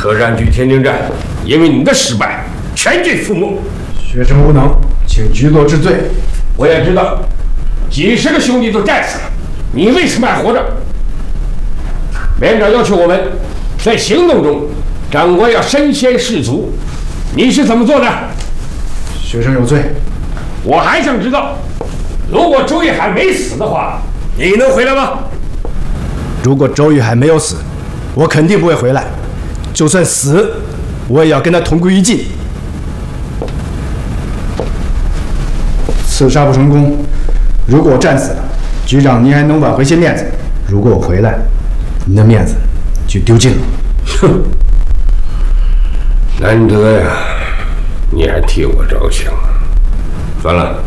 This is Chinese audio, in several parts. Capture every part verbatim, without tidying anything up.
特战局天津站因为你的失败全军覆没。 学生无能，请局座治罪。 我也知道，几十个兄弟都战死了，你为什么还活着？连长要求我们在行动中，长官要身先士卒，你是怎么做的？ 学生有罪。 我还想知道，如果周玉海没死的话，你能回来吗？ 如果周玉海没有死，我肯定不会回来。就算死，我也要跟他同归于尽。刺杀不成功，如果我战死了，局长您还能挽回些面子；如果我回来，您的面子就丢尽了。 哼，难得呀，你还替我着想。算了，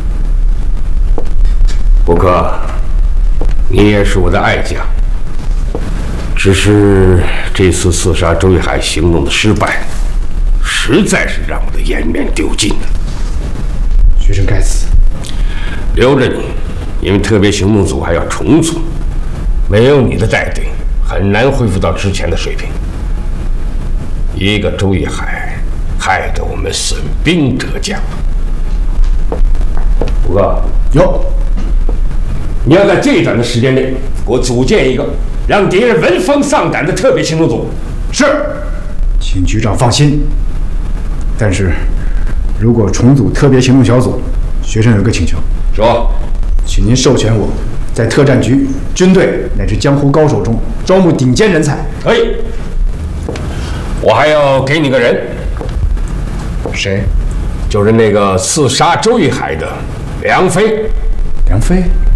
胡克，你也是我的爱将。只是这次刺杀周玉海行动的失败，实在是让我的颜面丢尽了。 学生该死。 留着你，因为特别行动组还要重组，没有你的带队，很难恢复到之前的水平。一个周玉海，害得我们损兵折将。胡哥， 有， 你要在最短的时间内给我组建一个让敌人闻风丧胆的特别行动组。 是，请局长放心。但是，如果重组特别行动小组，学生有个请求。 说， 请您授权我在特战局、军队乃至江湖高手中招募顶尖人才。 可以。我还要给你个人。 谁？ 就是那个刺杀周玉海的梁飞。 梁飞？